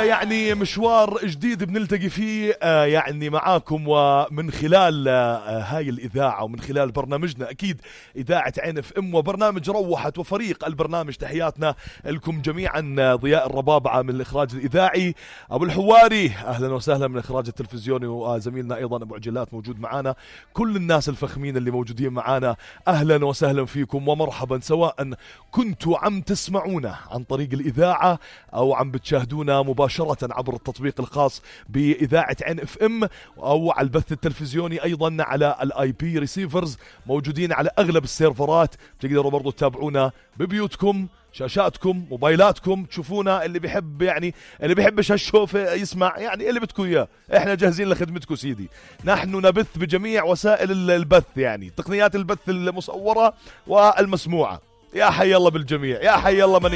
يعني مشوار جديد بنلتقي فيه يعني معاكم، ومن خلال هاي الإذاعة ومن خلال برنامجنا أكيد إذاعة عين اف ام وبرنامج روحت وفريق البرنامج. تحياتنا لكم جميعا. ضياء الربابعة من الإخراج الإذاعي، أبو الحواري أهلا وسهلا من الإخراج التلفزيوني، وزميلنا أيضا أبو عجلات موجود معنا. كل الناس الفخمين اللي موجودين معنا أهلا وسهلا فيكم ومرحبا، سواء كنتوا عم تسمعونا عن طريق الإذاعة أو عم بتشاهدونا مباشرة عبر التطبيق الخاص بإذاعة عين اف ام، أو على البث التلفزيوني أيضا على الاي بي ريسيفرز موجودين على أغلب السيرفرات. تقدروا برضو تتابعونا ببيوتكم، شاشاتكم، موبايلاتكم، تشوفونا. اللي بيحب يعني اللي بيحبش هالشوف يسمع، يعني اللي بدكم اياه احنا جاهزين لخدمتكم سيدي. نحن نبث بجميع وسائل البث، يعني تقنيات البث المصورة والمسموعة. يا حي الله بالجميع، يا حي الله من